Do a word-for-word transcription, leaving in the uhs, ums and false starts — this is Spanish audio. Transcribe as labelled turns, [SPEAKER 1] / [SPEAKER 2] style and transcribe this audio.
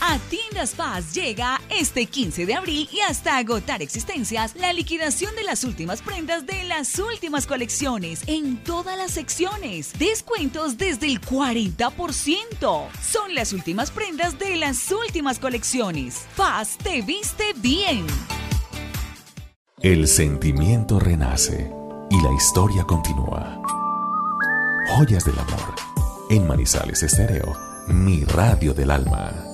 [SPEAKER 1] A Tiendas Paz llega este quince de abril y hasta agotar existencias la liquidación de las últimas prendas de las últimas colecciones en todas las secciones. Descuentos desde el cuarenta por ciento. Son las últimas prendas de las últimas colecciones. Paz te viste bien.
[SPEAKER 2] El sentimiento renace y la historia continúa. Joyas del amor en Manizales Estéreo, mi radio del alma.